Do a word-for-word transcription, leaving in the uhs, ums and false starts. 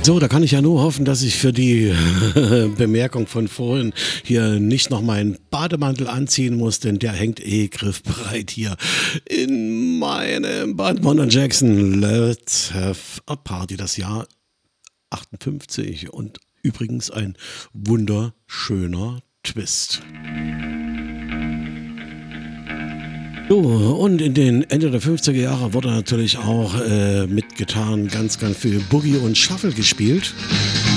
So, da kann ich ja nur hoffen, dass ich für die Bemerkung von vorhin hier nicht noch meinen Bademantel anziehen muss, denn der hängt eh griffbereit hier in meinem Bad Modern Jackson. Let's have a party, das Jahr achtundfünfzig und übrigens ein wunderschöner Twist. So, und in den Ende der fünfziger Jahre wurde natürlich auch äh, mitgetan ganz, ganz viel Boogie und Shuffle gespielt.